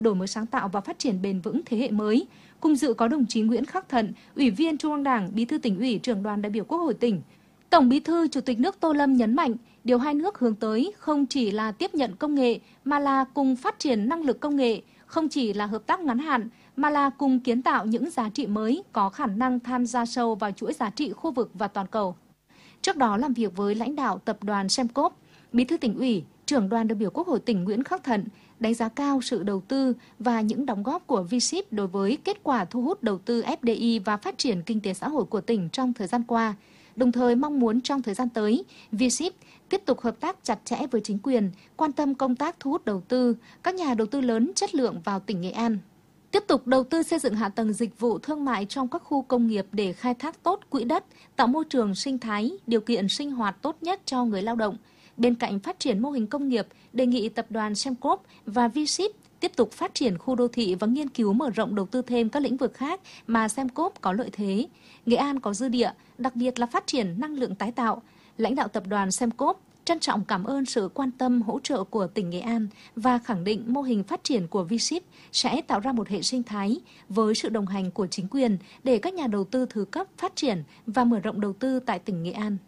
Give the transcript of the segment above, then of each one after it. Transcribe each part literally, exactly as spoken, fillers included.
đổi mới sáng tạo và phát triển bền vững thế hệ mới. Cùng dự có đồng chí Nguyễn Khắc Thận, Ủy viên Trung ương Đảng, Bí thư Tỉnh ủy, Trưởng đoàn đại biểu Quốc hội tỉnh. Tổng Bí thư Chủ tịch nước Tô Lâm nhấn mạnh, điều hai nước hướng tới không chỉ là tiếp nhận công nghệ mà là cùng phát triển năng lực công nghệ, không chỉ là hợp tác ngắn hạn mà là cùng kiến tạo những giá trị mới có khả năng tham gia sâu vào chuỗi giá trị khu vực và toàn cầu. Trước đó làm việc với lãnh đạo tập đoàn Semcop, Bí thư Tỉnh ủy, Trưởng đoàn đại biểu Quốc hội tỉnh Nguyễn Khắc Thận đánh giá cao sự đầu tư và những đóng góp của vê xê i pê đối với kết quả thu hút đầu tư ép đê i và phát triển kinh tế xã hội của tỉnh trong thời gian qua. Đồng thời mong muốn trong thời gian tới, vê xê i pê tiếp tục hợp tác chặt chẽ với chính quyền, quan tâm công tác thu hút đầu tư, các nhà đầu tư lớn chất lượng vào tỉnh Nghệ An. Tiếp tục đầu tư xây dựng hạ tầng dịch vụ thương mại trong các khu công nghiệp để khai thác tốt quỹ đất, tạo môi trường sinh thái, điều kiện sinh hoạt tốt nhất cho người lao động. Bên cạnh phát triển mô hình công nghiệp, đề nghị tập đoàn Semcop và vê xê i pê tiếp tục phát triển khu đô thị và nghiên cứu mở rộng đầu tư thêm các lĩnh vực khác mà Semcop có lợi thế. Nghệ An có dư địa, đặc biệt là phát triển năng lượng tái tạo. Lãnh đạo tập đoàn Semcop trân trọng cảm ơn sự quan tâm hỗ trợ của tỉnh Nghệ An và khẳng định mô hình phát triển của vê xê i pê sẽ tạo ra một hệ sinh thái với sự đồng hành của chính quyền để các nhà đầu tư thứ cấp phát triển và mở rộng đầu tư tại tỉnh Nghệ An.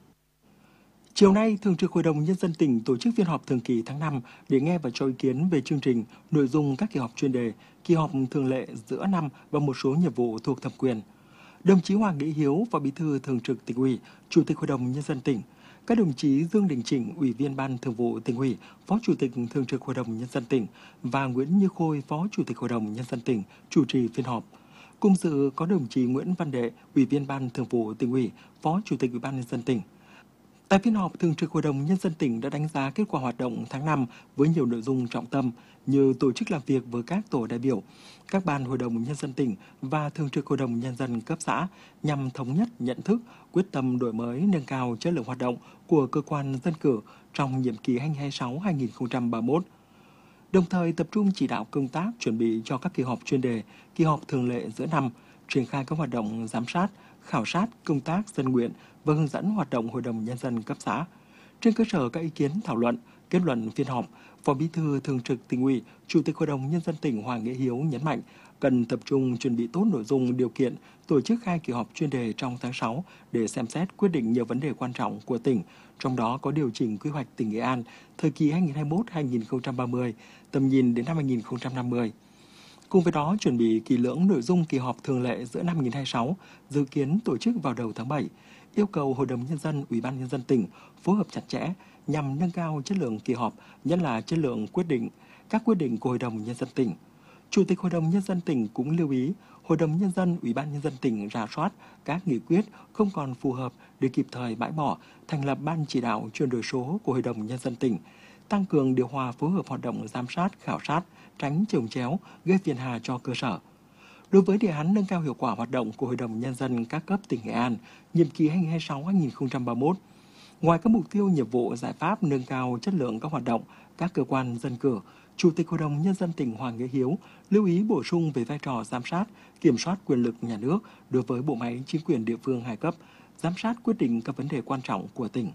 Chiều nay, Thường trực Hội đồng Nhân dân tỉnh tổ chức phiên họp thường kỳ tháng năm để nghe và cho ý kiến về chương trình, nội dung các kỳ họp chuyên đề, kỳ họp thường lệ giữa năm và một số nhiệm vụ thuộc thẩm quyền. Đồng chí Hoàng Nghĩa Hiếu, Phó Bí thư Thường trực Tỉnh ủy, Chủ tịch Hội đồng Nhân dân tỉnh, các đồng chí Dương Đình Chỉnh, Ủy viên Ban Thường vụ Tỉnh ủy, Phó Chủ tịch Thường trực Hội đồng Nhân dân tỉnh và Nguyễn Như Khôi, Phó Chủ tịch Hội đồng Nhân dân tỉnh chủ trì phiên họp. Cùng dự có đồng chí Nguyễn Văn Đệ, Ủy viên Ban Thường vụ Tỉnh ủy, Phó Chủ tịch Ủy ban Nhân dân tỉnh. Tại phiên họp, Thường trực Hội đồng Nhân dân tỉnh đã đánh giá kết quả hoạt động tháng năm với nhiều nội dung trọng tâm như tổ chức làm việc với các tổ đại biểu, các ban Hội đồng Nhân dân tỉnh và Thường trực Hội đồng Nhân dân cấp xã nhằm thống nhất nhận thức, quyết tâm đổi mới, nâng cao chất lượng hoạt động của cơ quan dân cử trong nhiệm kỳ hai nghìn không trăm hai mươi sáu đến hai nghìn không trăm ba mươi mốt. Đồng thời tập trung chỉ đạo công tác chuẩn bị cho các kỳ họp chuyên đề, kỳ họp thường lệ giữa năm, triển khai các hoạt động giám sát, khảo sát công tác dân nguyện và hướng dẫn hoạt động Hội đồng Nhân dân cấp xã. Trên cơ sở các ý kiến thảo luận, kết luận phiên họp, Phó Bí thư Thường trực Tỉnh ủy, Chủ tịch Hội đồng Nhân dân tỉnh Hoàng Nghĩa Hiếu nhấn mạnh cần tập trung chuẩn bị tốt nội dung điều kiện tổ chức hai kỳ họp chuyên đề trong tháng sáu để xem xét quyết định nhiều vấn đề quan trọng của tỉnh, trong đó có điều chỉnh quy hoạch tỉnh Nghệ An thời kỳ hai nghìn không trăm hai mươi mốt đến hai nghìn không trăm ba mươi, tầm nhìn đến năm hai nghìn không trăm năm mươi. Cùng với đó, chuẩn bị kỹ lưỡng nội dung kỳ họp thường lệ giữa năm hai nghìn không trăm hai mươi sáu, dự kiến tổ chức vào đầu tháng bảy, yêu cầu Hội đồng Nhân dân, Ủy ban Nhân dân tỉnh phối hợp chặt chẽ nhằm nâng cao chất lượng kỳ họp, nhất là chất lượng quyết định, các quyết định của Hội đồng Nhân dân tỉnh. Chủ tịch Hội đồng Nhân dân tỉnh cũng lưu ý, Hội đồng Nhân dân, Ủy ban Nhân dân tỉnh rà soát các nghị quyết không còn phù hợp để kịp thời bãi bỏ, thành lập ban chỉ đạo chuyển đổi số của Hội đồng Nhân dân tỉnh, tăng cường điều hòa phối hợp hoạt động giám sát, khảo sát, tránh chồng chéo, gây phiền hà cho cơ sở. Đối với đề án nâng cao hiệu quả hoạt động của Hội đồng Nhân dân các cấp tỉnh Nghệ An, nhiệm kỳ hai nghìn không trăm hai mươi sáu đến hai nghìn không trăm ba mươi mốt, ngoài các mục tiêu nhiệm vụ giải pháp nâng cao chất lượng các hoạt động, các cơ quan dân cử, Chủ tịch Hội đồng Nhân dân tỉnh Hoàng Nghĩa Hiếu lưu ý bổ sung về vai trò giám sát, kiểm soát quyền lực nhà nước đối với bộ máy chính quyền địa phương hai cấp, giám sát quyết định các vấn đề quan trọng của tỉnh.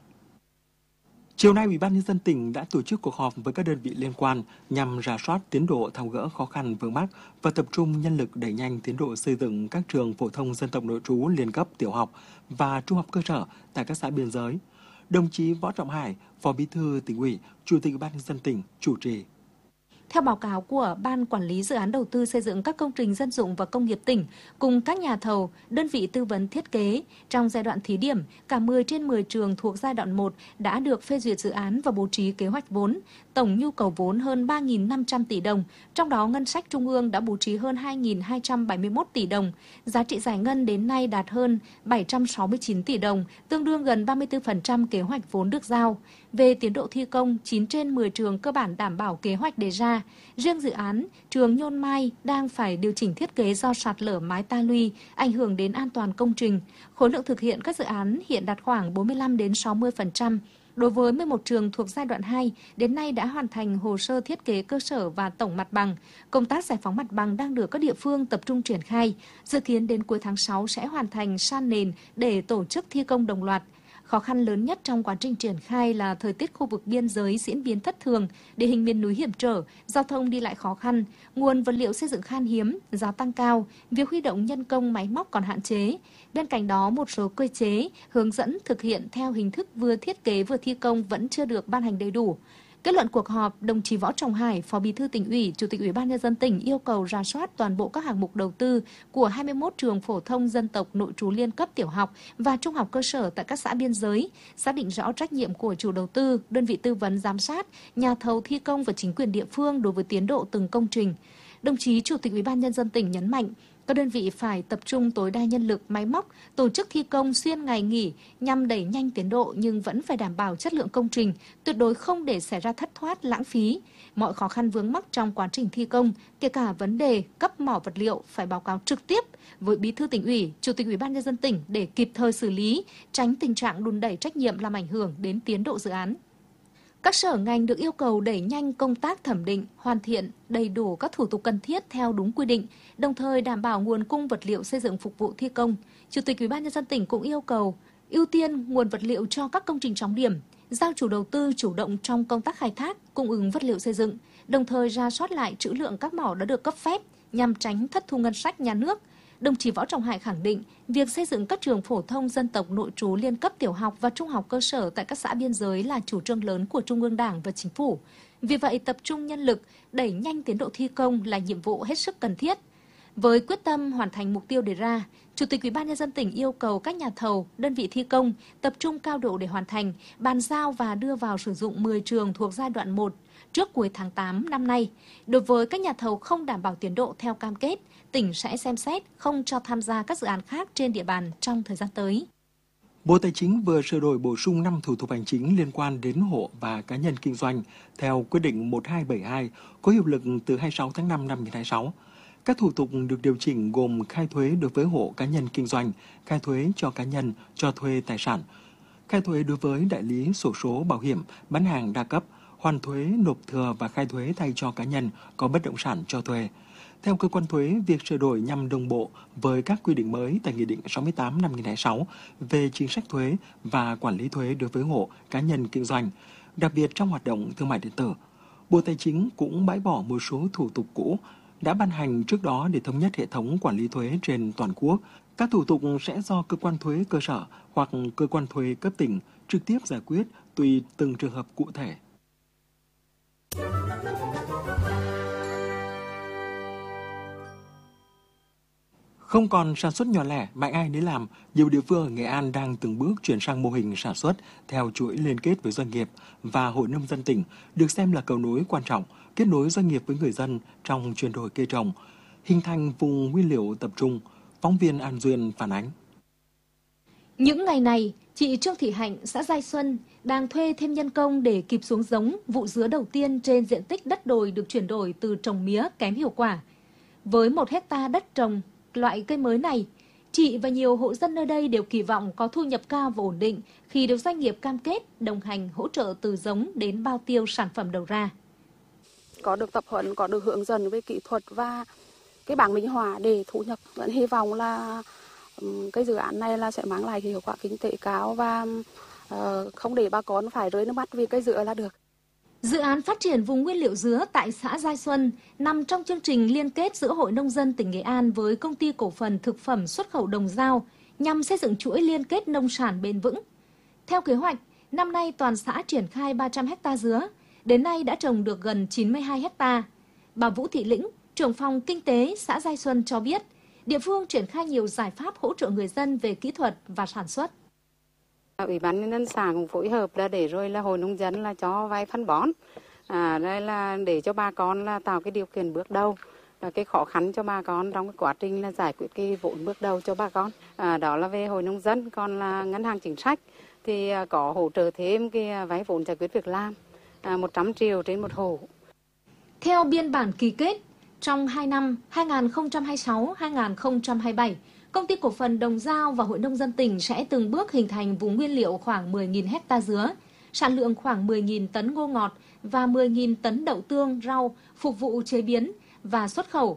Chiều nay, Ủy ban Nhân dân tỉnh đã tổ chức cuộc họp với các đơn vị liên quan nhằm rà soát tiến độ tháo gỡ khó khăn vướng mắc và tập trung nhân lực đẩy nhanh tiến độ xây dựng các trường phổ thông dân tộc nội trú liên cấp tiểu học và trung học cơ sở tại các xã biên giới. Đồng chí Võ Trọng Hải, Phó Bí thư Tỉnh ủy, Chủ tịch Ủy ban Nhân dân tỉnh chủ trì. Theo báo cáo của Ban Quản lý Dự án Đầu tư xây dựng các công trình dân dụng và công nghiệp tỉnh cùng các nhà thầu, đơn vị tư vấn thiết kế, trong giai đoạn thí điểm, cả mười trên mười trường thuộc giai đoạn một đã được phê duyệt dự án và bố trí kế hoạch vốn. Tổng nhu cầu vốn hơn ba nghìn năm trăm tỷ đồng, trong đó ngân sách trung ương đã bố trí hơn hai nghìn hai trăm bảy mươi mốt tỷ đồng. Giá trị giải ngân đến nay đạt hơn bảy trăm sáu mươi chín tỷ đồng, tương đương gần ba mươi tư phần trăm kế hoạch vốn được giao. Về tiến độ thi công, chín trên mười trường cơ bản đảm bảo kế hoạch đề ra. Riêng dự án trường Nhôn Mai đang phải điều chỉnh thiết kế do sạt lở mái ta luy, ảnh hưởng đến an toàn công trình. Khối lượng thực hiện các dự án hiện đạt khoảng bốn mươi lăm đến sáu mươi phần trăm. Đối với mười một trường thuộc giai đoạn hai, đến nay đã hoàn thành hồ sơ thiết kế cơ sở và tổng mặt bằng. Công tác giải phóng mặt bằng đang được các địa phương tập trung triển khai. Dự kiến đến cuối tháng sáu sẽ hoàn thành san nền để tổ chức thi công đồng loạt. Khó khăn lớn nhất trong quá trình triển khai là thời tiết khu vực biên giới diễn biến thất thường, địa hình miền núi hiểm trở, giao thông đi lại khó khăn, nguồn vật liệu xây dựng khan hiếm, giá tăng cao, việc huy động nhân công máy móc còn hạn chế. Bên cạnh đó, một số cơ chế, hướng dẫn thực hiện theo hình thức vừa thiết kế vừa thi công vẫn chưa được ban hành đầy đủ. Kết luận cuộc họp, đồng chí Võ Trọng Hải, Phó Bí thư Tỉnh ủy, Chủ tịch Ủy ban Nhân dân tỉnh yêu cầu rà soát toàn bộ các hạng mục đầu tư của hai mươi mốt trường phổ thông dân tộc nội trú liên cấp tiểu học và trung học cơ sở tại các xã biên giới, xác định rõ trách nhiệm của chủ đầu tư, đơn vị tư vấn giám sát, nhà thầu thi công và chính quyền địa phương đối với tiến độ từng công trình. Đồng chí Chủ tịch Ủy ban Nhân dân tỉnh nhấn mạnh, các đơn vị phải tập trung tối đa nhân lực, máy móc, tổ chức thi công xuyên ngày nghỉ nhằm đẩy nhanh tiến độ nhưng vẫn phải đảm bảo chất lượng công trình, tuyệt đối không để xảy ra thất thoát, lãng phí. Mọi khó khăn vướng mắc trong quá trình thi công, kể cả vấn đề cấp mỏ vật liệu phải báo cáo trực tiếp với Bí thư Tỉnh ủy, Chủ tịch Ủy ban Nhân dân tỉnh để kịp thời xử lý, tránh tình trạng đùn đẩy trách nhiệm làm ảnh hưởng đến tiến độ dự án. Các sở ngành được yêu cầu đẩy nhanh công tác thẩm định, hoàn thiện đầy đủ các thủ tục cần thiết theo đúng quy định, đồng thời đảm bảo nguồn cung vật liệu xây dựng phục vụ thi công. Chủ tịch Ủy ban Nhân dân tỉnh cũng yêu cầu ưu tiên nguồn vật liệu cho các công trình trọng điểm, giao chủ đầu tư chủ động trong công tác khai thác, cung ứng vật liệu xây dựng, đồng thời rà soát lại trữ lượng các mỏ đã được cấp phép nhằm tránh thất thu ngân sách nhà nước. Đồng chí Võ Trọng Hải khẳng định, việc xây dựng các trường phổ thông dân tộc nội trú liên cấp tiểu học và trung học cơ sở tại các xã biên giới là chủ trương lớn của Trung ương Đảng và Chính phủ. Vì vậy, tập trung nhân lực, đẩy nhanh tiến độ thi công là nhiệm vụ hết sức cần thiết. Với quyết tâm hoàn thành mục tiêu đề ra, Chủ tịch Ủy ban Nhân dân tỉnh yêu cầu các nhà thầu, đơn vị thi công tập trung cao độ để hoàn thành, bàn giao và đưa vào sử dụng mười trường thuộc giai đoạn một trước cuối tháng tám năm nay. Đối với các nhà thầu không đảm bảo tiến độ theo cam kết, tỉnh sẽ xem xét không cho tham gia các dự án khác trên địa bàn trong thời gian tới. Bộ Tài chính vừa sửa đổi bổ sung năm thủ tục hành chính liên quan đến hộ và cá nhân kinh doanh theo quyết định một hai bảy hai có hiệu lực từ hai mươi sáu tháng năm năm hai nghìn không trăm hai mươi sáu. Các thủ tục được điều chỉnh gồm khai thuế đối với hộ cá nhân kinh doanh, khai thuế cho cá nhân cho thuê tài sản, khai thuế đối với đại lý xổ số bảo hiểm, bán hàng đa cấp, hoàn thuế nộp thừa và khai thuế thay cho cá nhân có bất động sản cho thuê. Theo cơ quan thuế, việc sửa đổi nhằm đồng bộ với các quy định mới tại Nghị định sáu mươi tám năm hai nghìn không trăm lẻ sáu về chính sách thuế và quản lý thuế đối với hộ cá nhân kinh doanh, đặc biệt trong hoạt động thương mại điện tử. Bộ Tài chính cũng bãi bỏ một số thủ tục cũ đã ban hành trước đó để thống nhất hệ thống quản lý thuế trên toàn quốc. Các thủ tục sẽ do cơ quan thuế cơ sở hoặc cơ quan thuế cấp tỉnh trực tiếp giải quyết tùy từng trường hợp cụ thể. Không còn sản xuất nhỏ lẻ, mạnh ai nấy làm, nhiều địa phương ở Nghệ An đang từng bước chuyển sang mô hình sản xuất theo chuỗi liên kết với doanh nghiệp và Hội Nông dân tỉnh, được xem là cầu nối quan trọng, kết nối doanh nghiệp với người dân trong chuyển đổi cây trồng, hình thành vùng nguyên liệu tập trung. Phóng viên An Duyên phản ánh. Những ngày này, chị Trương Thị Hạnh, xã Giai Xuân, đang thuê thêm nhân công để kịp xuống giống vụ dứa đầu tiên trên diện tích đất đồi được chuyển đổi từ trồng mía kém hiệu quả. Với một hecta đất trồng loại cây mới này, chị và nhiều hộ dân nơi đây đều kỳ vọng có thu nhập cao và ổn định khi được doanh nghiệp cam kết đồng hành hỗ trợ từ giống đến bao tiêu sản phẩm đầu ra. Có được tập huấn, có được hướng dẫn về kỹ thuật và cái bảng minh họa để thu nhập. Vẫn hy vọng là cái dự án này là sẽ mang lại hiệu quả kinh tế cao và không để bà con phải rơi nước mắt vì cây dứa là được. Dự án phát triển vùng nguyên liệu dứa tại xã Giai Xuân nằm trong chương trình liên kết giữa Hội Nông dân tỉnh Nghệ An với Công ty Cổ phần Thực phẩm Xuất khẩu Đồng Dao nhằm xây dựng chuỗi liên kết nông sản bền vững. Theo kế hoạch, năm nay toàn xã triển khai ba trăm héc ta dứa, đến nay đã trồng được gần chín mươi hai héc ta. Bà Vũ Thị Lĩnh, trưởng phòng kinh tế xã Giai Xuân cho biết, địa phương triển khai nhiều giải pháp hỗ trợ người dân về kỹ thuật và sản xuất. Ủy ban nhân dân xã cũng phối hợp là để rồi là Hội Nông dân là cho vay phân bón, à, đây là để cho bà con là tạo cái điều kiện bước đầu, là cái khó khăn cho bà con trong cái quá trình là giải quyết cái vốn bước đầu cho bà con. À, đó là về Hội Nông dân, còn là ngân hàng chính sách thì có hỗ trợ thêm cái vay vốn giải quyết việc làm à, một trăm triệu trên một hộ. Theo biên bản ký kết, trong hai năm hai nghìn không trăm hai mươi sáu đến hai nghìn không trăm hai mươi bảy, Công ty Cổ phần Đồng Dao và Hội Nông dân tỉnh sẽ từng bước hình thành vùng nguyên liệu khoảng mười nghìn héc ta dứa, sản lượng khoảng mười nghìn tấn ngô ngọt và mười nghìn tấn đậu tương, rau phục vụ chế biến và xuất khẩu.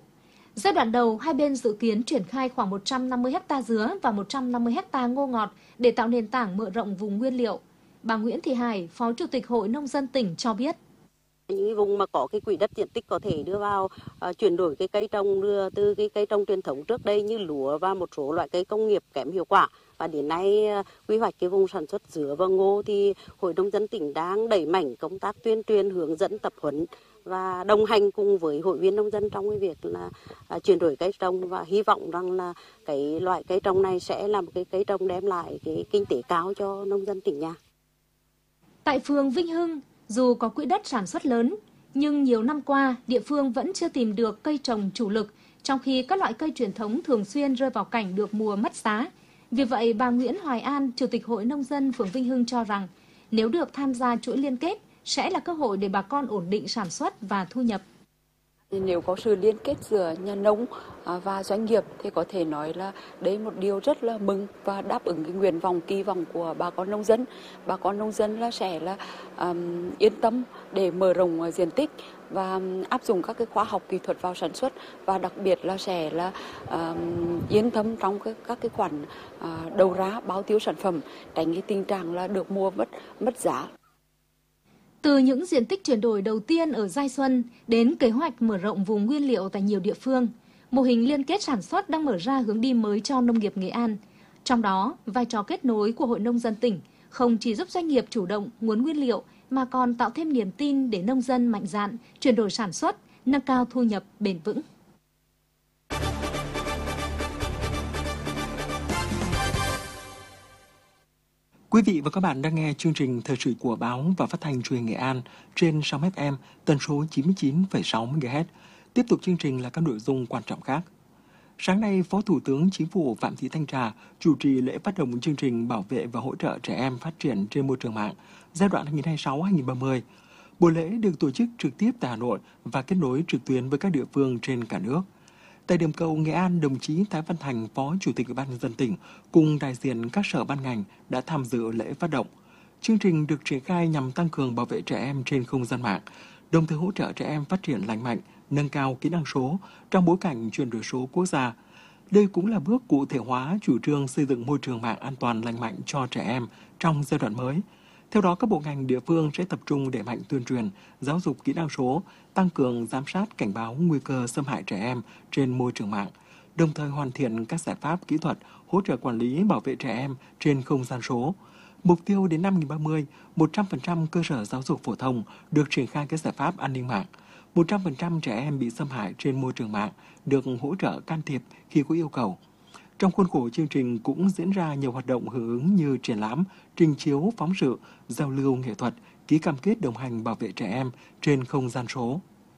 Giai đoạn đầu, hai bên dự kiến triển khai khoảng một trăm năm mươi ha dứa và một trăm năm mươi ha ngô ngọt để tạo nền tảng mở rộng vùng nguyên liệu. Bà Nguyễn Thị Hải, Phó Chủ tịch Hội Nông dân tỉnh cho biết. Những vùng mà có cái quỹ đất diện tích có thể đưa vào uh, chuyển đổi cái cây trồng đưa từ cái cây trồng truyền thống trước đây như lúa và một số loại cây công nghiệp kém hiệu quả. Và đến nay uh, quy hoạch cái vùng sản xuất dứa và ngô thì Hội Nông dân tỉnh đang đẩy mạnh công tác tuyên truyền, hướng dẫn, tập huấn và đồng hành cùng với hội viên nông dân trong cái việc là uh, chuyển đổi cây trồng, và hy vọng rằng là cái loại cây trồng này sẽ là một cái cây trồng đem lại cái kinh tế cao cho nông dân tỉnh nhà. Tại phường Vinh Hưng, dù có quỹ đất sản xuất lớn, nhưng nhiều năm qua, địa phương vẫn chưa tìm được cây trồng chủ lực, trong khi các loại cây truyền thống thường xuyên rơi vào cảnh được mùa mất giá. Vì vậy, bà Nguyễn Hoài An, Chủ tịch Hội Nông dân phường Vinh Hưng cho rằng, nếu được tham gia chuỗi liên kết, sẽ là cơ hội để bà con ổn định sản xuất và thu nhập. Nếu có sự liên kết giữa nhà nông và doanh nghiệp thì có thể nói là đấy một điều rất là mừng và đáp ứng cái nguyện vọng, kỳ vọng của bà con nông dân. Bà con nông dân là sẽ là um, yên tâm để mở rộng diện tích và áp dụng các cái khoa học kỹ thuật vào sản xuất, và đặc biệt là sẽ là um, yên tâm trong các, các cái khoản uh, đầu ra bao tiêu sản phẩm, tránh cái tình trạng là được mua mất mất giá. Từ những diện tích chuyển đổi đầu tiên ở Giai Xuân đến kế hoạch mở rộng vùng nguyên liệu tại nhiều địa phương, mô hình liên kết sản xuất đang mở ra hướng đi mới cho nông nghiệp Nghệ An. Trong đó, vai trò kết nối của Hội Nông dân tỉnh không chỉ giúp doanh nghiệp chủ động nguồn nguyên liệu mà còn tạo thêm niềm tin để nông dân mạnh dạn chuyển đổi sản xuất, nâng cao thu nhập bền vững. Quý vị và các bạn đang nghe chương trình thời sự của báo và phát thanh truyền hình Nghệ An trên sóng ép em tần số chín mươi chín phẩy sáu mê ga héc. Tiếp tục chương trình là các nội dung quan trọng khác. Sáng nay, Phó Thủ tướng Chính phủ Phạm Thị Thanh Trà chủ trì lễ phát động chương trình bảo vệ và hỗ trợ trẻ em phát triển trên môi trường mạng giai đoạn hai nghìn không trăm hai mươi sáu đến hai nghìn không trăm ba mươi. Buổi lễ được tổ chức trực tiếp tại Hà Nội và kết nối trực tuyến với các địa phương trên cả nước. Tại điểm cầu Nghệ An, đồng chí Thái Văn Thành, Phó Chủ tịch Ủy ban nhân dân tỉnh cùng đại diện các sở ban ngành đã tham dự lễ phát động. Chương trình được triển khai nhằm tăng cường bảo vệ trẻ em trên không gian mạng, đồng thời hỗ trợ trẻ em phát triển lành mạnh, nâng cao kỹ năng số trong bối cảnh chuyển đổi số quốc gia. Đây cũng là bước cụ thể hóa chủ trương xây dựng môi trường mạng an toàn lành mạnh cho trẻ em trong giai đoạn mới. Theo đó, các bộ ngành địa phương sẽ tập trung đẩy mạnh tuyên truyền, giáo dục kỹ năng số, tăng cường giám sát cảnh báo nguy cơ xâm hại trẻ em trên môi trường mạng, đồng thời hoàn thiện các giải pháp kỹ thuật hỗ trợ quản lý bảo vệ trẻ em trên không gian số. Mục tiêu đến năm hai nghìn không trăm ba mươi, một trăm phần trăm cơ sở giáo dục phổ thông được triển khai các giải pháp an ninh mạng. một trăm phần trăm trẻ em bị xâm hại trên môi trường mạng được hỗ trợ can thiệp khi có yêu cầu. Trong khuôn khổ chương trình cũng diễn ra nhiều hoạt động hưởng ứng như triển lãm, trình chiếu phóng sự, giao lưu nghệ thuật, ký cam kết đồng hành bảo vệ trẻ em trên không gian số.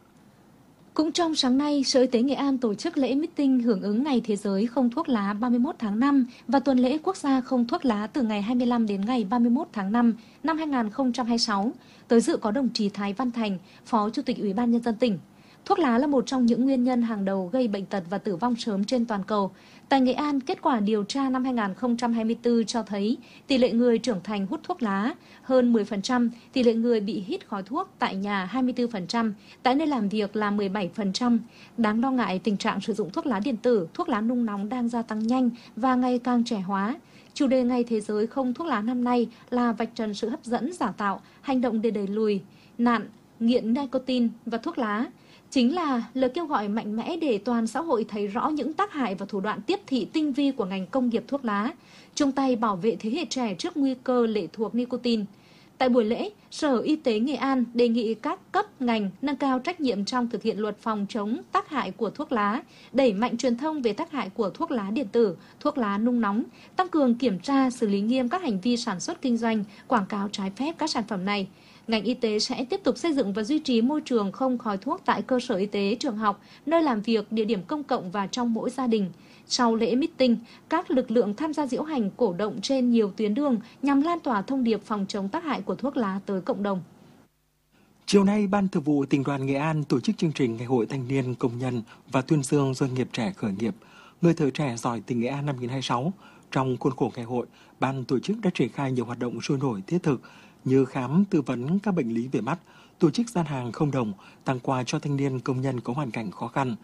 Cũng trong sáng nay, Sở Y tế Nghệ An tổ chức lễ meeting hưởng ứng Ngày Thế giới không thuốc lá ba mươi mốt tháng năm và tuần lễ quốc gia không thuốc lá từ ngày hai mươi lăm đến ngày ba mươi mốt tháng năm năm hai nghìn không trăm hai mươi sáu. Tới dự có đồng chí Thái Văn Thành, Phó Chủ tịch Ủy ban nhân dân tỉnh. Thuốc lá là một trong những nguyên nhân hàng đầu gây bệnh tật và tử vong sớm trên toàn cầu. Tại Nghệ An, kết quả điều tra năm hai nghìn không trăm hai mươi tư cho thấy tỷ lệ người trưởng thành hút thuốc lá hơn mười phần trăm, tỷ lệ người bị hít khói thuốc tại nhà hai mươi tư phần trăm, tại nơi làm việc là mười bảy phần trăm. Đáng lo ngại, tình trạng sử dụng thuốc lá điện tử, thuốc lá nung nóng đang gia tăng nhanh và ngày càng trẻ hóa. Chủ đề Ngày Thế giới không thuốc lá năm nay là vạch trần sự hấp dẫn giả tạo, hành động để đẩy lùi nạn nghiện nicotine và thuốc lá. Chính là lời kêu gọi mạnh mẽ để toàn xã hội thấy rõ những tác hại và thủ đoạn tiếp thị tinh vi của ngành công nghiệp thuốc lá, chung tay bảo vệ thế hệ trẻ trước nguy cơ lệ thuộc nicotine. Tại buổi lễ, Sở Y tế Nghệ An đề nghị các cấp ngành nâng cao trách nhiệm trong thực hiện luật phòng chống tác hại của thuốc lá, đẩy mạnh truyền thông về tác hại của thuốc lá điện tử, thuốc lá nung nóng, tăng cường kiểm tra, xử lý nghiêm các hành vi sản xuất kinh doanh, quảng cáo trái phép các sản phẩm này. Ngành y tế sẽ tiếp tục xây dựng và duy trì môi trường không khói thuốc tại cơ sở y tế, trường học, nơi làm việc, địa điểm công cộng và trong mỗi gia đình. Sau lễ meeting, các lực lượng tham gia diễu hành cổ động trên nhiều tuyến đường nhằm lan tỏa thông điệp phòng chống tác hại của thuốc lá tới cộng đồng. Chiều nay, Ban Thường vụ Tỉnh đoàn Nghệ An tổ chức chương trình Ngày hội Thanh niên Công nhân và tuyên dương doanh nghiệp trẻ khởi nghiệp, người thợ trẻ giỏi tỉnh Nghệ An năm hai nghìn không trăm hai mươi sáu. Trong khuôn khổ ngày hội, ban tổ chức đã triển khai nhiều hoạt động sôi nổi thiết thực như khám tư vấn các bệnh lý về mắt, tổ chức gian hàng không đồng, tặng quà cho thanh niên công nhân có hoàn cảnh khó khăn.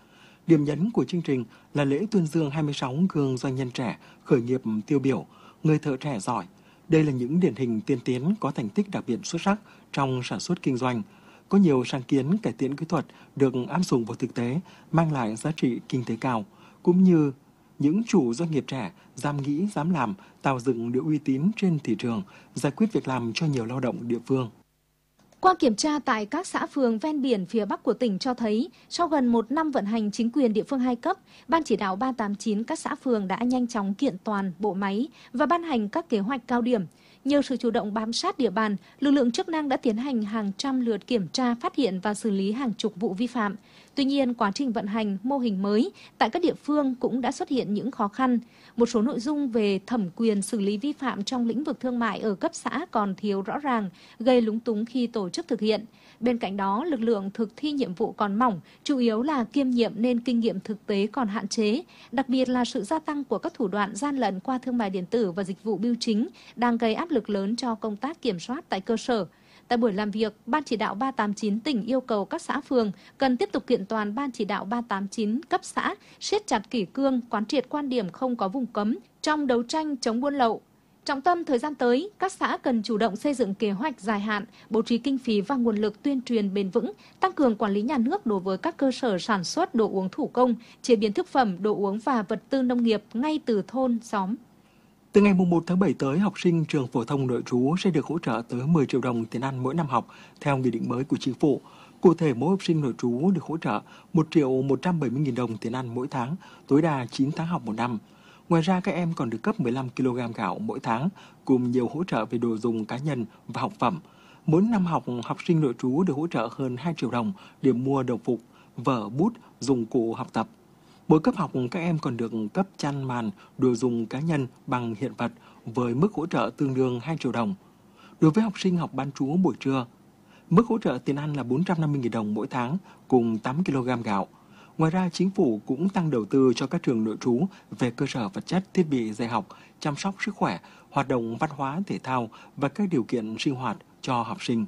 Điểm nhấn của chương trình là lễ tuyên dương hai mươi sáu gương doanh nhân trẻ khởi nghiệp tiêu biểu, người thợ trẻ giỏi. Đây là những điển hình tiên tiến có thành tích đặc biệt xuất sắc trong sản xuất kinh doanh. Có nhiều sáng kiến cải tiến kỹ thuật được áp dụng vào thực tế, mang lại giá trị kinh tế cao, cũng như những chủ doanh nghiệp trẻ dám nghĩ, dám làm, tạo dựng được uy tín trên thị trường, giải quyết việc làm cho nhiều lao động địa phương. Qua kiểm tra tại các xã phường ven biển phía Bắc của tỉnh cho thấy, sau gần một năm vận hành chính quyền địa phương hai cấp, Ban chỉ đạo ba tám chín các xã phường đã nhanh chóng kiện toàn bộ máy và ban hành các kế hoạch cao điểm. Nhờ sự chủ động bám sát địa bàn, lực lượng chức năng đã tiến hành hàng trăm lượt kiểm tra, phát hiện và xử lý hàng chục vụ vi phạm. Tuy nhiên, quá trình vận hành mô hình mới tại các địa phương cũng đã xuất hiện những khó khăn. Một số nội dung về thẩm quyền xử lý vi phạm trong lĩnh vực thương mại ở cấp xã còn thiếu rõ ràng, gây lúng túng khi tổ chức thực hiện. Bên cạnh đó, lực lượng thực thi nhiệm vụ còn mỏng, chủ yếu là kiêm nhiệm nên kinh nghiệm thực tế còn hạn chế. Đặc biệt là sự gia tăng của các thủ đoạn gian lận qua thương mại điện tử và dịch vụ bưu chính đang gây áp lực lớn cho công tác kiểm soát tại cơ sở. Tại buổi làm việc, Ban chỉ đạo ba tám chín tỉnh yêu cầu các xã phường cần tiếp tục kiện toàn Ban chỉ đạo ba tám chín cấp xã, siết chặt kỷ cương, quán triệt quan điểm không có vùng cấm trong đấu tranh chống buôn lậu. Trọng tâm thời gian tới, các xã cần chủ động xây dựng kế hoạch dài hạn, bố trí kinh phí và nguồn lực tuyên truyền bền vững, tăng cường quản lý nhà nước đối với các cơ sở sản xuất đồ uống thủ công, chế biến thực phẩm, đồ uống và vật tư nông nghiệp ngay từ thôn, xóm. Từ ngày một tháng bảy tới, học sinh trường phổ thông nội trú sẽ được hỗ trợ tới mười triệu đồng tiền ăn mỗi năm học theo nghị định mới của chính phủ. Cụ thể, mỗi học sinh nội trú được hỗ trợ một triệu một trăm bảy mươi nghìn đồng tiền ăn mỗi tháng, tối đa chín tháng học một năm. Ngoài ra, các em còn được cấp mười lăm ki lô gam gạo mỗi tháng, cùng nhiều hỗ trợ về đồ dùng cá nhân và học phẩm. Mỗi năm học, học sinh nội trú được hỗ trợ hơn hai triệu đồng để mua đồng phục, vở, bút, dụng cụ học tập. Mỗi cấp học, các em còn được cấp chăn màn, đồ dùng cá nhân bằng hiện vật với mức hỗ trợ tương đương hai triệu đồng. Đối với học sinh học bán trú buổi trưa, mức hỗ trợ tiền ăn là bốn trăm năm mươi nghìn đồng mỗi tháng cùng tám ki lô gam gạo. Ngoài ra, chính phủ cũng tăng đầu tư cho các trường nội trú về cơ sở vật chất, thiết bị dạy học, chăm sóc sức khỏe, hoạt động văn hóa thể thao và các điều kiện sinh hoạt cho học sinh.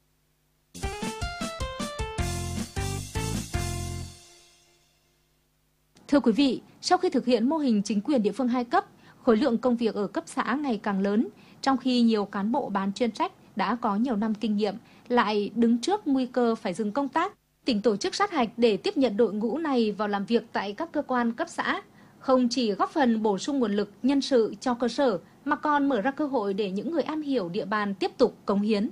Thưa quý vị, sau khi thực hiện mô hình chính quyền địa phương hai cấp, khối lượng công việc ở cấp xã ngày càng lớn, trong khi nhiều cán bộ bán chuyên trách đã có nhiều năm kinh nghiệm lại đứng trước nguy cơ phải dừng công tác. Tỉnh tổ chức sát hạch để tiếp nhận đội ngũ này vào làm việc tại các cơ quan cấp xã, không chỉ góp phần bổ sung nguồn lực nhân sự cho cơ sở, mà còn mở ra cơ hội để những người am hiểu địa bàn tiếp tục cống hiến.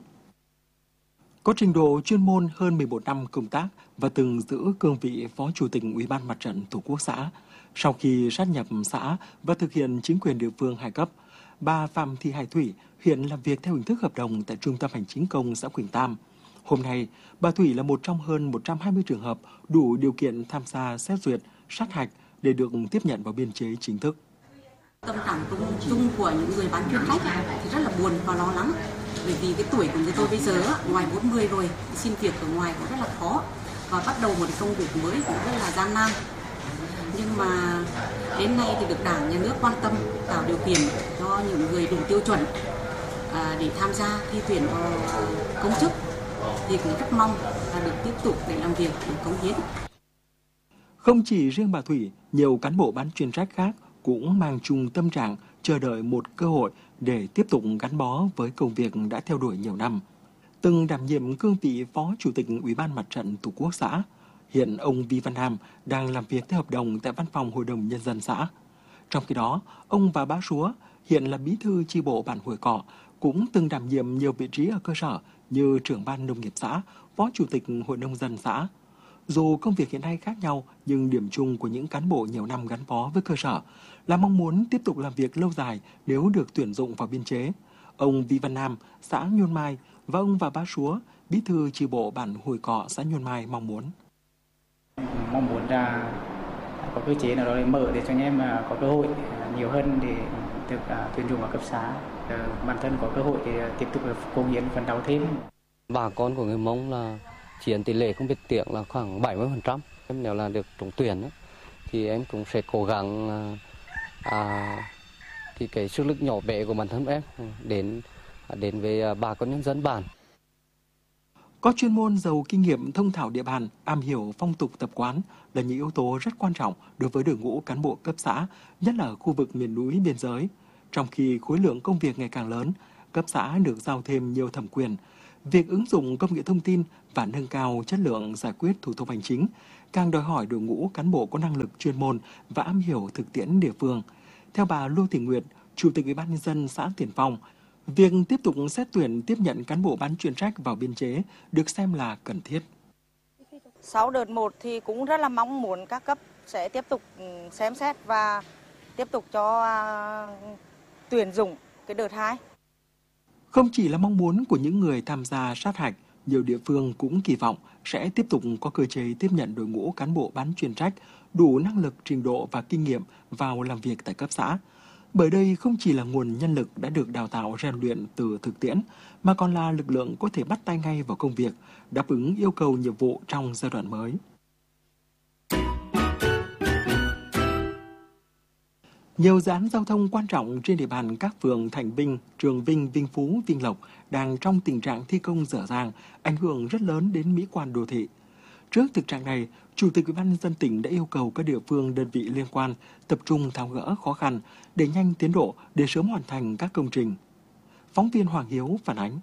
Có trình độ chuyên môn hơn mười một năm công tác và từng giữ cương vị Phó Chủ tịch Ủy ban Mặt trận Tổ quốc xã. Sau khi sát nhập xã và thực hiện chính quyền địa phương hai cấp, bà Phạm Thị Hải Thủy hiện làm việc theo hình thức hợp đồng tại Trung tâm Hành chính công xã Quỳnh Tam. Hôm nay, bà Thủy là một trong hơn một trăm hai mươi trường hợp đủ điều kiện tham gia xét duyệt, sát hạch để được tiếp nhận vào biên chế chính thức. Tâm trạng chung của những người bán chuyên trách thì rất là buồn và lo lắng. Bởi vì cái tuổi của người tôi bây giờ ngoài bốn mươi rồi, xin việc ở ngoài cũng rất là khó và bắt đầu một công việc mới cũng rất là gian nan. Nhưng mà đến nay thì được Đảng, Nhà nước quan tâm tạo điều kiện cho những người đủ tiêu chuẩn à, để tham gia thi tuyển vào công chức thì cũng rất mong là được tiếp tục để làm việc, để cống hiến. Không chỉ riêng bà Thủy, nhiều cán bộ bán chuyên trách khác cũng mang chung tâm trạng chờ đợi một cơ hội để tiếp tục gắn bó với công việc đã theo đuổi nhiều năm. Từng đảm nhiệm cương vị Phó Chủ tịch Ủy ban Mặt trận Tổ quốc xã, hiện ông Vi Văn Nam đang làm việc theo hợp đồng tại Văn phòng Hội đồng Nhân dân xã. Trong khi đó, ông Và Bá Súa hiện là bí thư chi bộ bản Huồi Cọ, cũng từng đảm nhiệm nhiều vị trí ở cơ sở như trưởng ban nông nghiệp xã, Phó Chủ tịch Hội nông dân xã. Dù công việc hiện nay khác nhau, nhưng điểm chung của những cán bộ nhiều năm gắn bó với cơ sở là mong muốn tiếp tục làm việc lâu dài nếu được tuyển dụng vào biên chế. Ông Vi Văn Nam, xã Nhôn Mai và ông Và Bá Súa, bí thư chi bộ bản Huồi Cọ, xã Nhôn Mai mong muốn. Mong muốn là có cơ chế nào đó để mở để cho anh em có cơ hội nhiều hơn để được tuyển dụng vào cấp xã. Bản thân có cơ hội để tiếp tục cống hiến phấn đấu thêm. Bà con của người Mông là chiếm tỷ lệ công việc tuyển là khoảng bảy mươi phần trăm. Em nếu là được trúng tuyển thì em cũng sẽ cố gắng à, thì cái sức lực nhỏ bé của bản thân em đến đến với bà con nhân dân bản. Có chuyên môn giàu kinh nghiệm, thông thạo địa bàn, am hiểu phong tục tập quán là những yếu tố rất quan trọng đối với đội ngũ cán bộ cấp xã, nhất là ở khu vực miền núi biên giới. Trong khi khối lượng công việc ngày càng lớn, cấp xã được giao thêm nhiều thẩm quyền. Việc ứng dụng công nghệ thông tin và nâng cao chất lượng giải quyết thủ tục hành chính càng đòi hỏi đội ngũ cán bộ có năng lực chuyên môn và am hiểu thực tiễn địa phương. Theo bà Lô Thị Nguyệt, Chủ tịch Ủy ban nhân dân xã Tiền Phong, việc tiếp tục xét tuyển tiếp nhận cán bộ bán chuyên trách vào biên chế được xem là cần thiết. Sau đợt một thì cũng rất là mong muốn các cấp sẽ tiếp tục xem xét và tiếp tục cho uh, tuyển dụng cái đợt hai. Không chỉ là mong muốn của những người tham gia sát hạch, nhiều địa phương cũng kỳ vọng sẽ tiếp tục có cơ chế tiếp nhận đội ngũ cán bộ bán chuyên trách đủ năng lực, trình độ và kinh nghiệm vào làm việc tại cấp xã. Bởi đây không chỉ là nguồn nhân lực đã được đào tạo rèn luyện từ thực tiễn, mà còn là lực lượng có thể bắt tay ngay vào công việc, đáp ứng yêu cầu nhiệm vụ trong giai đoạn mới. Nhiều dự án giao thông quan trọng trên địa bàn các phường Thành Vinh, Trường Vinh, Vinh Phú, Vinh Lộc đang trong tình trạng thi công dở dang, ảnh hưởng rất lớn đến mỹ quan đô thị. Trước thực trạng này, Chủ tịch Ủy ban nhân dân tỉnh đã yêu cầu các địa phương, đơn vị liên quan tập trung tháo gỡ khó khăn, đẩy nhanh tiến độ để sớm hoàn thành các công trình. Phóng viên Hoàng Hiếu phản ánh.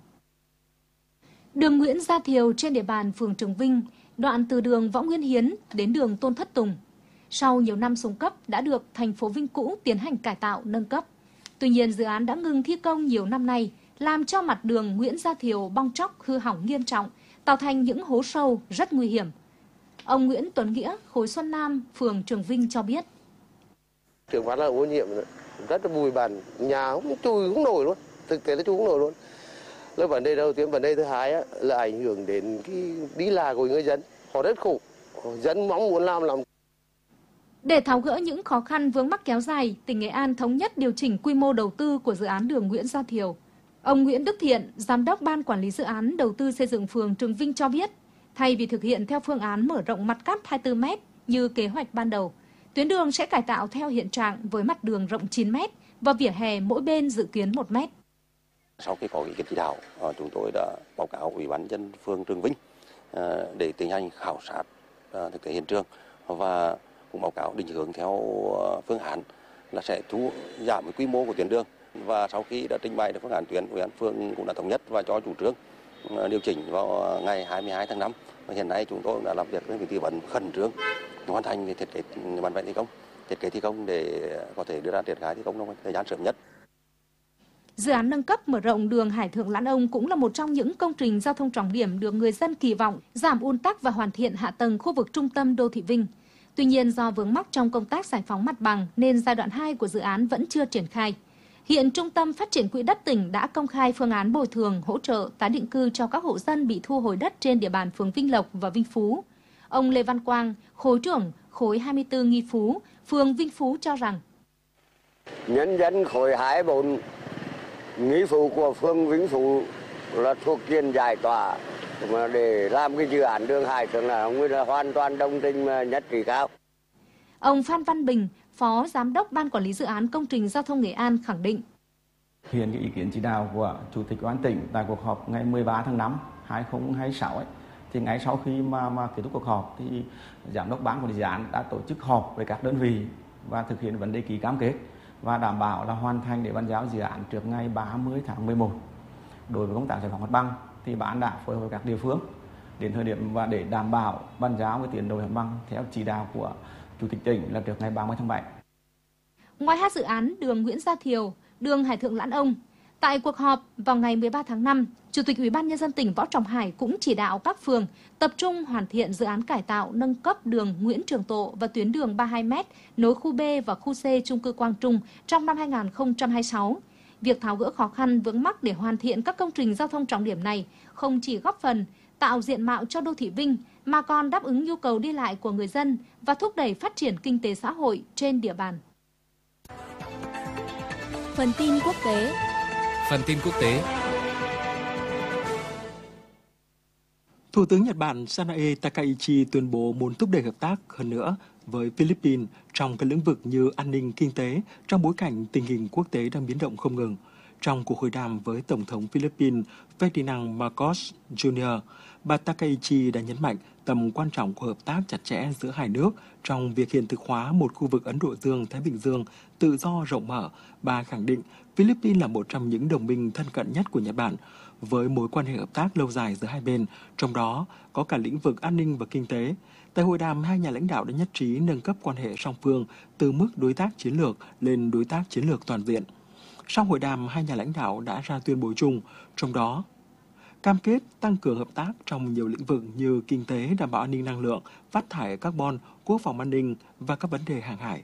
Đường Nguyễn Gia Thiều trên địa bàn phường Trường Vinh, đoạn từ đường Võ Nguyên Hiến đến đường Tôn Thất Tùng, sau nhiều năm xuống cấp đã được thành phố Vinh cũ tiến hành cải tạo nâng cấp. Tuy nhiên, dự án đã ngừng thi công nhiều năm nay, làm cho mặt đường Nguyễn Gia Thiều bong tróc hư hỏng nghiêm trọng, tạo thành những hố sâu rất nguy hiểm. Ông Nguyễn Tuấn Nghĩa, khối Xuân Nam, phường Trường Vinh cho biết. Trường phát là ô nhiễm, rất là bụi bặm, nhà không chui cũng nổi luôn, thực tế là chui cũng nổi luôn. Là vấn đề đầu tiên, vấn đề thứ hai á, là ảnh hưởng đến cái đi lại của người dân, họ rất khổ, dân mong muốn làm làm. Để tháo gỡ những khó khăn vướng mắc kéo dài, tỉnh Nghệ An thống nhất điều chỉnh quy mô đầu tư của dự án đường Nguyễn Gia Thiều. Ông Nguyễn Đức Thiện, Giám đốc Ban Quản lý Dự án Đầu tư xây dựng phường Trường Vinh cho biết, thay vì thực hiện theo phương án mở rộng mặt cắt hai mươi tư mét như kế hoạch ban đầu, tuyến đường sẽ cải tạo theo hiện trạng với mặt đường rộng chín mét và vỉa hè mỗi bên dự kiến một mét. Sau khi có ý kiến chỉ đạo, chúng tôi đã báo cáo Ủy ban nhân dân phường Trường Vinh để tiến hành khảo sát thực tế hiện trường và cũng báo cáo định hướng theo phương án là sẽ thu giảm cái quy mô của tuyến đường. Và sau khi đã trình bày được phương án tuyến, Ủy ban phường cũng đã thống nhất và cho chủ trương điều chỉnh vào ngày hai mươi hai tháng năm. Và hiện nay chúng tôi đã làm việc với tư vấn khẩn trương hoàn thành thiết kế bản vẽ thi công, thiết kế thi công để có thể đưa ra triển khai thi công trong thời gian sớm nhất. Dự án nâng cấp mở rộng đường Hải Thượng Lãn Ông cũng là một trong những công trình giao thông trọng điểm được người dân kỳ vọng giảm ùn tắc và hoàn thiện hạ tầng khu vực trung tâm đô thị Vinh. Tuy nhiên, do vướng mắc trong công tác giải phóng mặt bằng nên giai đoạn hai của dự án vẫn chưa triển khai. Hiện Trung tâm Phát triển Quỹ đất tỉnh đã công khai phương án bồi thường, hỗ trợ, tái định cư cho các hộ dân bị thu hồi đất trên địa bàn phường Vinh Lộc và Vinh Phú. Ông Lê Văn Quang, khối trưởng khối hai mươi tư Nghi Phú, phường Vinh Phú cho rằng nhân dân khối hai mươi bốn Nghi Phú của phường Vinh Phú là thuộc diện giải tỏa mà để làm cái dự án đường Hải Thượng Lãn Ông là hoàn toàn đồng tình nhất trí cao. Ông Phan Văn Bình, Phó Giám đốc Ban Quản lý Dự án Công trình Giao thông Nghệ An khẳng định. Hiện cái ý kiến chỉ đạo của Chủ tịch Ủy ban tỉnh tại cuộc họp ngày mười ba tháng năm năm hai nghìn không trăm hai mươi sáu ấy, thì ngay sau khi mà, mà kết thúc cuộc họp thì Giám đốc Ban Quản lý Dự án đã tổ chức họp với các đơn vị và thực hiện vấn đề ký cam kết và đảm bảo là hoàn thành để bàn giao dự án trước ngày ba mươi tháng mười một. Đối với công tác giải phóng mặt bằng thì ban đã phối hợp với các địa phương đến thời điểm và để đảm bảo bàn giao cái tiến độ mặt bằng theo chỉ đạo của Chủ tịch tỉnh là trước ngày ba mươi tháng bảy. Ngoài hai dự án đường Nguyễn Gia Thiều, đường Hải Thượng Lãn Ông, tại cuộc họp vào ngày mười ba tháng năm, Chủ tịch Ủy ban nhân dân tỉnh Võ Trọng Hải cũng chỉ đạo các phường tập trung hoàn thiện dự án cải tạo nâng cấp đường Nguyễn Trường Tộ và tuyến đường ba mươi hai mét nối khu B và khu C chung cư Quang Trung trong năm hai nghìn không trăm hai mươi sáu. Việc tháo gỡ khó khăn vướng mắc để hoàn thiện các công trình giao thông trọng điểm này không chỉ góp phần tạo diện mạo cho đô thị Vinh mà còn đáp ứng nhu cầu đi lại của người dân và thúc đẩy phát triển kinh tế xã hội trên địa bàn. Phần tin quốc tế. Phần tin quốc tế. Thủ tướng Nhật Bản Sanae Takaichi tuyên bố muốn thúc đẩy hợp tác hơn nữa với Philippines trong các lĩnh vực như an ninh, kinh tế trong bối cảnh tình hình quốc tế đang biến động không ngừng. Trong cuộc hội đàm với Tổng thống Philippines Ferdinand Marcos Junior, bà Takaichi đã nhấn mạnh tầm quan trọng của hợp tác chặt chẽ giữa hai nước trong việc hiện thực hóa một khu vực Ấn Độ Dương-Thái Bình Dương tự do rộng mở. Bà khẳng định Philippines là một trong những đồng minh thân cận nhất của Nhật Bản, với mối quan hệ hợp tác lâu dài giữa hai bên, trong đó có cả lĩnh vực an ninh và kinh tế. Tại hội đàm, hai nhà lãnh đạo đã nhất trí nâng cấp quan hệ song phương từ mức đối tác chiến lược lên đối tác chiến lược toàn diện. Sau hội đàm, hai nhà lãnh đạo đã ra tuyên bố chung, trong đó cam kết tăng cường hợp tác trong nhiều lĩnh vực như kinh tế, đảm bảo an ninh năng lượng, phát thải carbon, quốc phòng an ninh và các vấn đề hàng hải.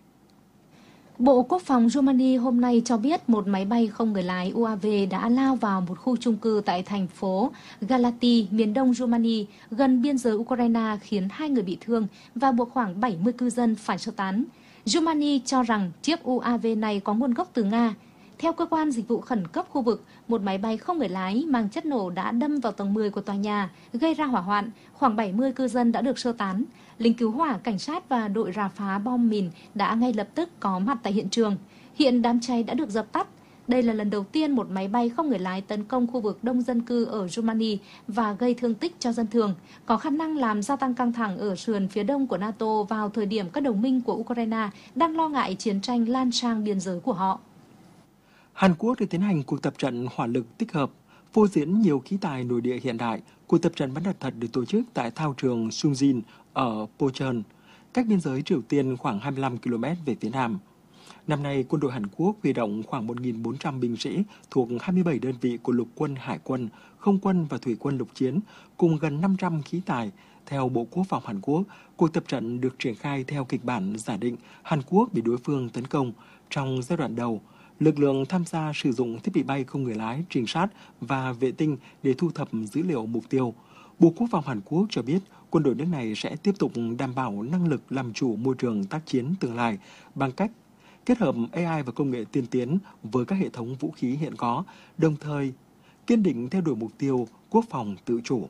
Bộ Quốc phòng Romania hôm nay cho biết một máy bay không người lái u a vê đã lao vào một khu chung cư tại thành phố Galati, miền đông Romania, gần biên giới Ukraine, khiến hai người bị thương và buộc khoảng bảy mươi cư dân phải sơ tán. Romania cho rằng chiếc u a vê này có nguồn gốc từ Nga. Theo cơ quan dịch vụ khẩn cấp khu vực, một máy bay không người lái mang chất nổ đã đâm vào tầng mười của tòa nhà, gây ra hỏa hoạn. Khoảng bảy mươi cư dân đã được sơ tán. Lính cứu hỏa, cảnh sát và đội rà phá bom mìn đã ngay lập tức có mặt tại hiện trường. Hiện đám cháy đã được dập tắt. Đây là lần đầu tiên một máy bay không người lái tấn công khu vực đông dân cư ở Romania và gây thương tích cho dân thường, có khả năng làm gia tăng căng thẳng ở sườn phía đông của NATO vào thời điểm các đồng minh của Ukraine đang lo ngại chiến tranh lan sang biên giới của họ. Hàn Quốc đã tiến hành cuộc tập trận hỏa lực tích hợp, phô diễn nhiều khí tài nội địa hiện đại. Cuộc tập trận bắn đạn thật được tổ chức tại thao trường Sungjin ở Pocheon, cách biên giới Triều Tiên khoảng hai mươi lăm ki lô mét về phía nam. Năm nay, quân đội Hàn Quốc huy động khoảng một nghìn bốn trăm binh sĩ thuộc hai mươi bảy đơn vị của lục quân, hải quân, không quân và thủy quân lục chiến, cùng gần năm trăm khí tài. Theo Bộ Quốc phòng Hàn Quốc, cuộc tập trận được triển khai theo kịch bản giả định Hàn Quốc bị đối phương tấn công. Trong giai đoạn đầu, lực lượng tham gia sử dụng thiết bị bay không người lái, trinh sát và vệ tinh để thu thập dữ liệu mục tiêu. Bộ Quốc phòng Hàn Quốc cho biết quân đội nước này sẽ tiếp tục đảm bảo năng lực làm chủ môi trường tác chiến tương lai bằng cách kết hợp a i và công nghệ tiên tiến với các hệ thống vũ khí hiện có, đồng thời kiên định theo đuổi mục tiêu quốc phòng tự chủ.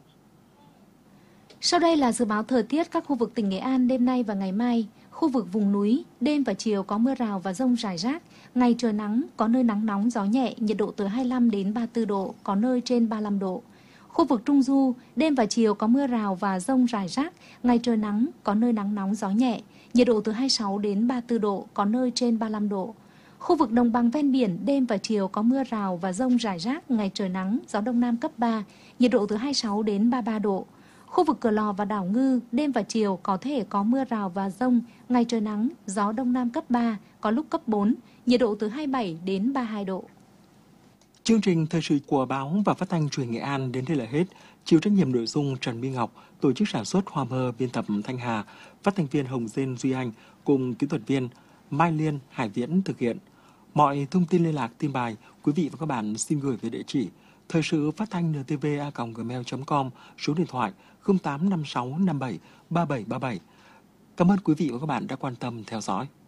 Sau đây là dự báo thời tiết các khu vực tỉnh Nghệ An đêm nay và ngày mai. Khu vực vùng núi, đêm và chiều có mưa rào và dông rải rác. Ngày trời nắng, có nơi nắng nóng gió nhẹ, nhiệt độ từ hai mươi lăm đến ba mươi tư độ, có nơi trên ba mươi lăm độ. Khu vực Trung Du, đêm và chiều có mưa rào và dông rải rác. Ngày trời nắng, có nơi nắng nóng gió nhẹ, nhiệt độ từ hai mươi sáu đến ba mươi tư độ, có nơi trên ba mươi lăm độ. Khu vực đồng bằng ven biển, đêm và chiều có mưa rào và dông rải rác, ngày trời nắng, gió đông nam cấp ba, nhiệt độ từ hai mươi sáu đến ba mươi ba độ. Khu vực Cửa Lò và đảo Ngư, đêm và chiều có thể có mưa rào và dông, ngày trời nắng, gió đông nam cấp ba, có lúc cấp bốn, nhiệt độ từ hai mươi bảy đến ba mươi hai độ. Chương trình thời sự của báo và phát thanh truyền hình Nghệ An đến đây là hết. Chịu trách nhiệm nội dung Trần Minh Ngọc, tổ chức sản xuất Hoa Mơ, biên tập Thanh Hà, phát thanh viên Hồng Dên Duy Anh cùng kỹ thuật viên Mai Liên Hải Viễn thực hiện. Mọi thông tin liên lạc tin bài, quý vị và các bạn xin gửi về địa chỉ thời sự phát thanh en tê vê a còng gmail chấm com, số điện thoại không tám năm sáu năm bảy ba bảy ba bảy. Cảm ơn quý vị và các bạn đã quan tâm theo dõi.